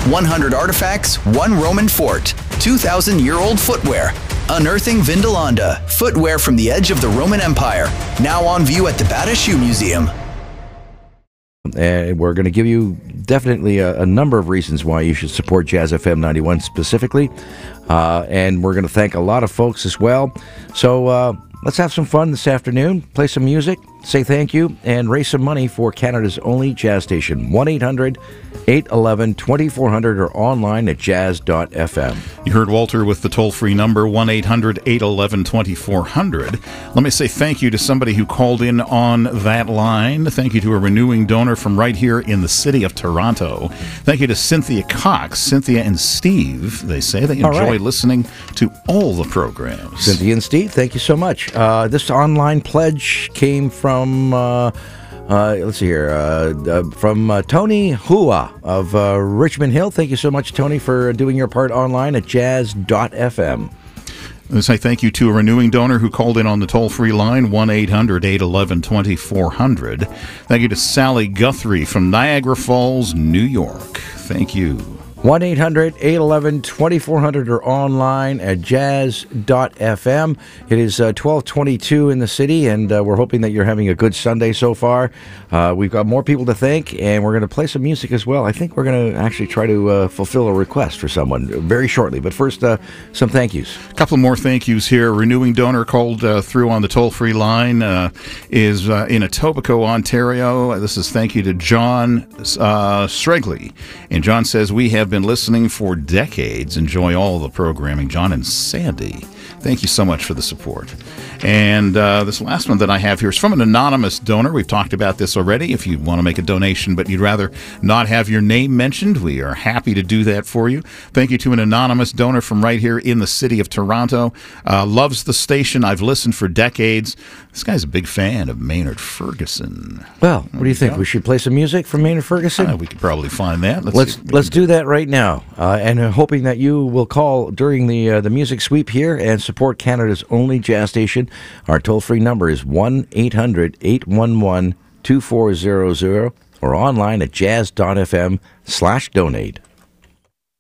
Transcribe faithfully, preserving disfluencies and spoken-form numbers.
one hundred artifacts, one Roman fort, two thousand year old footwear. Unearthing Vindolanda, footwear from the edge of the Roman Empire. Now on view at the Bata Shoe Museum. And we're going to give you definitely a, a number of reasons why you should support Jazz F M ninety-one specifically. Uh, and we're going to thank a lot of folks as well. So uh, let's have some fun this afternoon, play some music, say thank you, and raise some money for Canada's only jazz station. one eight hundred eight one one two four zero zero or online at jazz dot f m. You heard Walter with the toll-free number one eight hundred eight one one two four zero zero. Let me say thank you to somebody who called in on that line. Thank you to a renewing donor from right here in the city of Toronto. Thank you to Cynthia Cox. Cynthia and Steve, they say they enjoy right. listening to all the programs. Cynthia and Steve, thank you so much. Uh, this online pledge came from... Uh, Uh, let's see here, uh, uh, from uh, Tony Hua of uh, Richmond Hill. Thank you so much, Tony, for doing your part online at jazz dot f m. I say thank you to a renewing donor who called in on the toll-free line, one eight hundred eight one one two four zero zero. Thank you to Sally Guthrie from Niagara Falls, New York. Thank you. one eight hundred eight one one two four zero zero or online at jazz dot f m. It is uh, twelve twenty-two in the city, and uh, we're hoping that you're having a good Sunday so far. Uh, we've got more people to thank, and we're going to play some music as well. I think we're going to actually try to uh, fulfill a request for someone very shortly. But first, uh, some thank yous. A couple more thank yous here. Renewing donor called uh, through on the toll-free line uh, is uh, in Etobicoke, Ontario. This is thank you to John uh, Stregley. And John says, we have been listening for decades. Enjoy all the programming. John and Sandy, thank you so much for the support. And uh, this last one that I have here is from an anonymous donor. We've talked about this already. If you want to make a donation but you'd rather not have your name mentioned, we are happy to do that for you. Thank you to an anonymous donor from right here in the city of Toronto. Uh, loves the station. I've listened for decades. This guy's a big fan of Maynard Ferguson. Well, what do you think? Go. We should play some music from Maynard Ferguson? Uh, we could probably find that. Let's let's, let's do that right now. Uh, and uh, hoping that you will call during the uh, the music sweep here and support Canada's only jazz station. Our toll-free number is one eight hundred eight one one two four zero zero or online at jazz dot f m slash donate.